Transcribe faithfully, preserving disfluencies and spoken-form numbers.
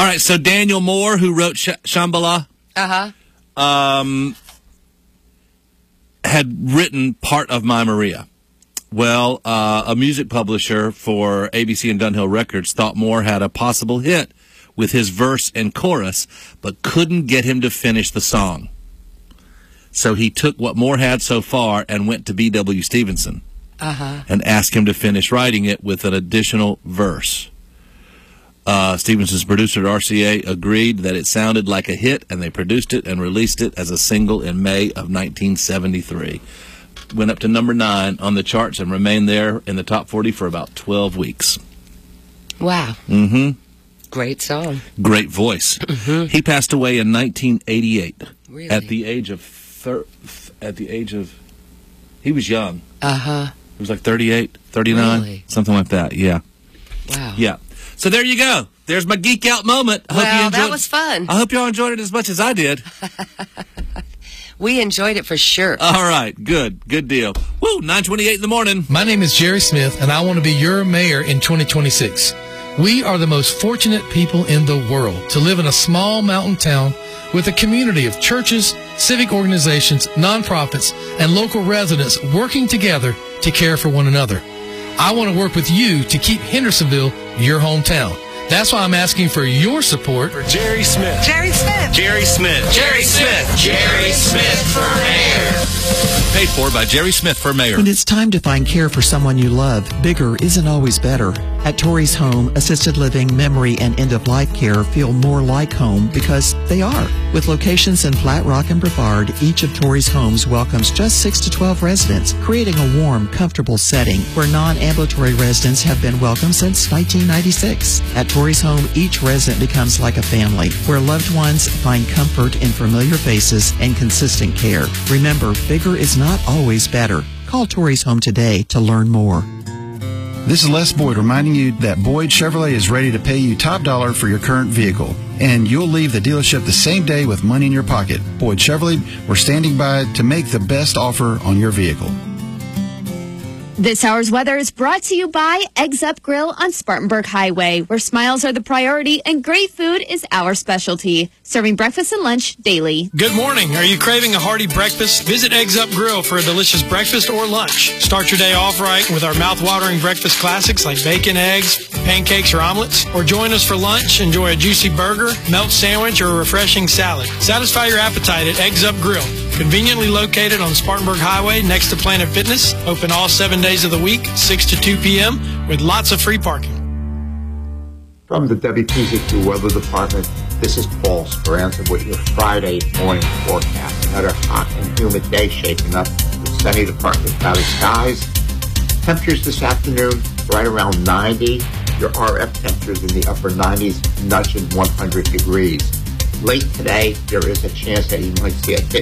All right, so Daniel Moore, who wrote Sh- Shambhala, uh-huh. um, had written part of My Maria. Well, uh, a music publisher for A B C and Dunhill Records thought Moore had a possible hit with his verse and chorus, but couldn't get him to finish the song. So he took what Moore had so far and went to B W Stevenson uh-huh. and asked him to finish writing it with an additional verse. Uh, Stevenson's producer at R C A agreed that it sounded like a hit, and they produced it and released it as a single in May of nineteen seventy-three. Went up to number nine on the charts and remained there in the top forty for about twelve weeks. Wow. Mm-hmm. Great song. Great voice. Mm-hmm. He passed away in nineteen eighty-eight. Really? At the age of thir- at the age of he was young. Uh-huh. He was like thirty-eight, thirty-nine, really? Something like that. Yeah. Wow. Yeah. So there you go. There's my geek out moment. I well, hope you enjoyed, that was fun. I hope y'all enjoyed it as much as I did. We enjoyed it for sure. All right. Good. Good deal. Woo, nine twenty-eight in the morning. My name is Jerry Smith, and I want to be your mayor in twenty twenty-six. We are the most fortunate people in the world to live in a small mountain town with a community of churches, civic organizations, nonprofits, and local residents working together to care for one another. I want to work with you to keep Hendersonville your hometown. That's why I'm asking for your support for Jerry Smith. Jerry Smith. Jerry Smith. Jerry Smith. Jerry Smith for mayor. Paid for by Jerry Smith for mayor. When it's time to find care for someone you love, bigger isn't always better. At Torrey's Home, assisted living, memory, and end-of-life care feel more like home because they are. With locations in Flat Rock and Brevard, each of Torrey's homes welcomes just six to twelve residents, creating a warm, comfortable setting where non-ambulatory residents have been welcome since nineteen ninety-six. At Torrey's Home, each resident becomes like a family, where loved ones find comfort in familiar faces and consistent care. Remember, bigger is not always better. Call Torrey's Home today to learn more. This is Les Boyd reminding you that Boyd Chevrolet is ready to pay you top dollar for your current vehicle. And you'll leave the dealership the same day with money in your pocket. Boyd Chevrolet, we're standing by to make the best offer on your vehicle. This hour's weather is brought to you by Eggs Up Grill on Spartanburg Highway, where smiles are the priority and great food is our specialty. Serving breakfast and lunch daily. Good morning. Are you craving a hearty breakfast? Visit Eggs Up Grill for a delicious breakfast or lunch. Start your day off right with our mouth-watering breakfast classics like bacon, eggs, pancakes, or omelets. Or join us for lunch. Enjoy a juicy burger, melt sandwich, or a refreshing salad. Satisfy your appetite at Eggs Up Grill. Conveniently located on Spartanburg Highway next to Planet Fitness. Open all seven days of the week, six to two p.m. with lots of free parking. From the W P Z Q Weather Department, this is Paul Speranza with your Friday morning forecast. Another hot and humid day shaping up with sunny to partly cloudy skies. Temperatures this afternoon right around ninety. Your R F temperatures in the upper nineties, nudging one hundred degrees. Late today, there is a chance that you might see a hit